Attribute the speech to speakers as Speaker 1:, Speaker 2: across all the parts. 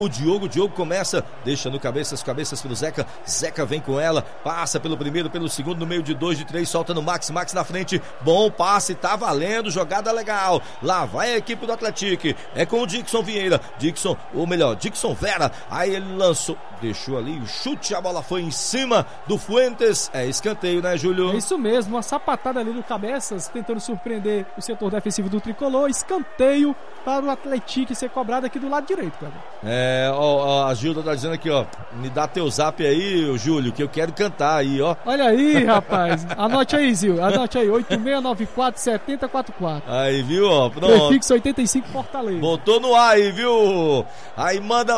Speaker 1: O Diogo começa, deixa no cabeças pro Zeca. Zeca vem com ela, passa pelo primeiro, pelo segundo, no meio de 2, de 3, solta no Max na frente. Bom passe, tá valendo, jogada legal. Lá vai a equipe do Atlético. É com o Dixon Vieira. Dixon Vera. Aí ele lançou, deixou ali o chute, a bola foi em cima do Fuentes. É escanteio, né, Júlio?
Speaker 2: É isso mesmo, uma sapatada ali no Cabeças, tentando surpreender o setor defensivo do Tricolor. Escanteio para o Atlético ser cobrado aqui do lado direito, cara.
Speaker 1: A Gilda tá dizendo aqui, ó, me dá teu zap aí, Júlio, que eu quero cantar aí, ó.
Speaker 2: Olha aí, rapaz, anote aí, Zil, anote aí, 8694-7044.
Speaker 1: Aí, viu, ó, pronto.
Speaker 2: Prefixo 85 Fortaleza.
Speaker 1: Botou no ar aí, viu? Aí manda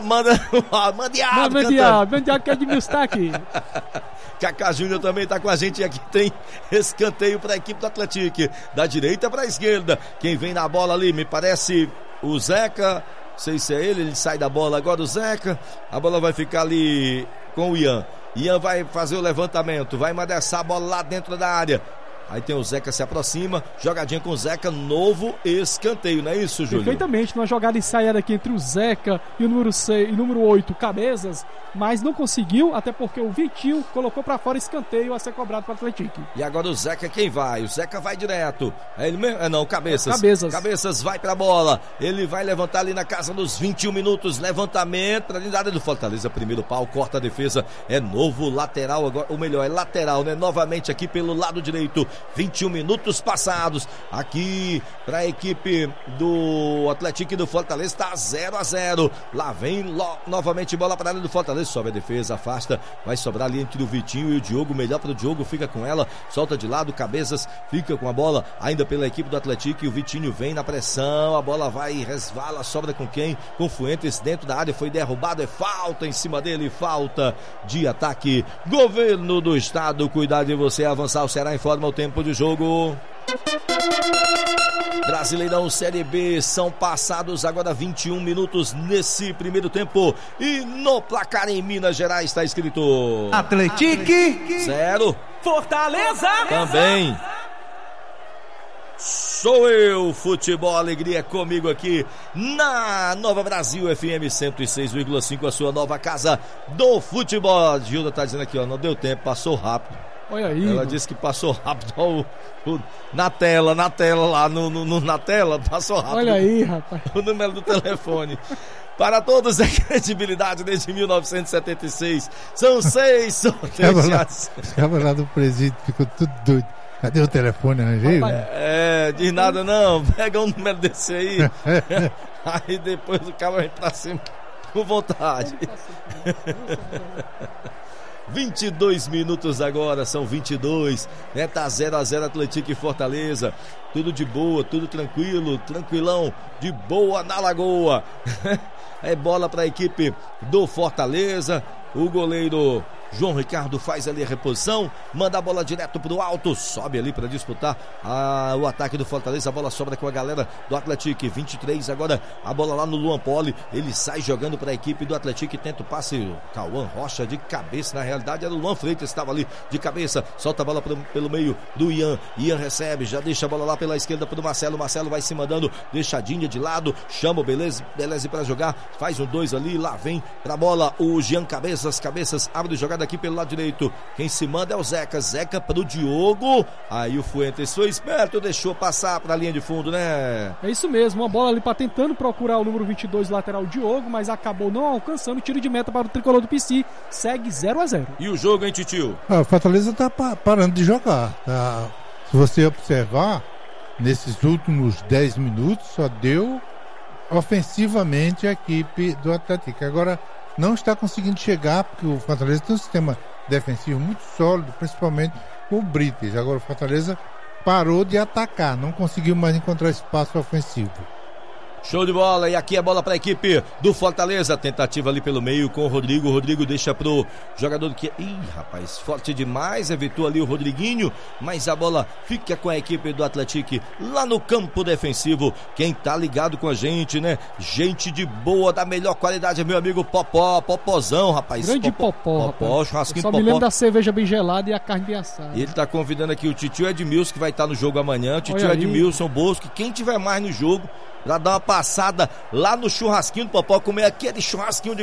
Speaker 2: que é de Milstaque.
Speaker 1: Cacá Júnior também tá com a gente e aqui tem escanteio para a equipe do Atlético, da direita para a esquerda. Quem vem na bola ali, me parece o Zeca. Não sei se é ele sai da bola agora, o Zeca. A bola vai ficar ali com o Ian. Ian vai fazer o levantamento, vai mandar essa bola lá dentro da área. Aí tem o Zeca, se aproxima, jogadinha com o Zeca, novo escanteio, não é isso, Júlio?
Speaker 2: Perfeitamente, numa jogada ensaiada aqui entre o Zeca e o número 8, Cabeças, mas não conseguiu, até porque o Vitinho colocou pra fora escanteio a ser cobrado para o Atlético.
Speaker 1: E agora o Zeca, quem vai? O Zeca vai direto. É ele mesmo? Não, Cabeças. Cabeças vai pra bola, ele vai levantar ali na casa dos 21 minutos, levantamento pra dentro da área do Fortaleza, primeiro pau, corta a defesa, é novo lateral agora, ou melhor, é lateral, né? Novamente aqui pelo lado direito. 21 minutos passados aqui para a equipe do Atlético e do Fortaleza, está 0-0. Lá vem novamente bola para a área do Fortaleza, sobe a defesa, afasta, vai sobrar ali entre o Vitinho e o Diogo, melhor para o Diogo, fica com ela, solta de lado, Cabeças fica com a bola ainda pela equipe do Atlético e o Vitinho vem na pressão, a bola vai e resvala, sobra com quem? Com Fuentes dentro da área, foi derrubado, é falta em cima dele, falta de ataque. Governo do Estado, cuidar de você, avançar, o Ceará informa o tempo de jogo. Brasileirão Série B, são passados agora 21 minutos nesse primeiro tempo e no placar em Minas Gerais está escrito
Speaker 3: Atlético
Speaker 1: 0
Speaker 3: Fortaleza
Speaker 1: também. Sou eu, Futebol Alegria é comigo aqui na Nova Brasil FM 106,5, a sua nova casa do futebol. A Gilda tá dizendo aqui, ó, não deu tempo, passou rápido.
Speaker 2: Olha aí.
Speaker 1: Ela disse que passou rápido na tela lá, na tela, passou rápido.
Speaker 2: Olha aí, rapaz.
Speaker 1: O número do telefone. Para todos é credibilidade desde 1976. São 6 sorteios.
Speaker 4: Os cabras lá do presídio ficou tudo doido. Cadê o telefone, arranjei?
Speaker 1: De nada não. Pega um número desse aí. Aí depois o cara vem pra cima com vontade. 22 minutos agora, são 22, né? Tá 0-0 Atlético e Fortaleza. Tudo de boa, tudo tranquilo, tranquilão, de boa na Lagoa. É bola para a equipe do Fortaleza. O goleiro João Ricardo faz ali a reposição, manda a bola direto pro alto, sobe ali para disputar o ataque do Fortaleza, a bola sobra com a galera do Atlético, 23 agora, a bola lá no Luan Poli, ele sai jogando para a equipe do Atlético, tenta o passe, Cauã Rocha de cabeça, na realidade era o Luan Freitas, estava ali de cabeça, solta a bola pelo meio do Ian recebe, já deixa a bola lá pela esquerda pro Marcelo vai se mandando, deixadinha de lado, chama o Beleza para jogar, faz um 2 ali, lá vem pra bola o Jean Cabeças, abre jogada aqui pelo lado direito, quem se manda é o Zeca pro Diogo, aí o Fuentes foi esperto, deixou passar pra linha de fundo, né?
Speaker 2: É isso mesmo, uma bola ali pra tentando procurar o número 22, lateral Diogo, mas acabou não alcançando, tiro de meta para o tricolor do PC, segue 0-0.
Speaker 1: E o jogo, hein, Titio?
Speaker 4: O Fortaleza tá parando de jogar, tá? Se você observar, nesses últimos 10 minutos só deu ofensivamente a equipe do Atlético, agora não está conseguindo chegar, porque o Fortaleza tem um sistema defensivo muito sólido, principalmente com o Brites. Agora o Fortaleza parou de atacar, não conseguiu mais encontrar espaço ofensivo.
Speaker 1: Show de bola, e aqui a bola para a equipe do Fortaleza, tentativa ali pelo meio com o Rodrigo deixa pro jogador que, rapaz, forte demais, evitou ali o Rodriguinho, mas a bola fica com a equipe do Atlético lá no campo defensivo. Quem tá ligado com a gente, né? Gente de boa, da melhor qualidade, meu amigo Popozão, rapaz.
Speaker 2: Grande Popó,
Speaker 1: churrasquinho
Speaker 2: Popó. Só me lembro da cerveja bem gelada e a carne bem assada.
Speaker 1: E ele tá convidando aqui o Titio Edmilson, que vai estar no jogo amanhã, Titio Edmilson, Bosco, quem tiver mais no jogo, já dá uma passada lá no churrasquinho do Popó, comer aquele churrasquinho de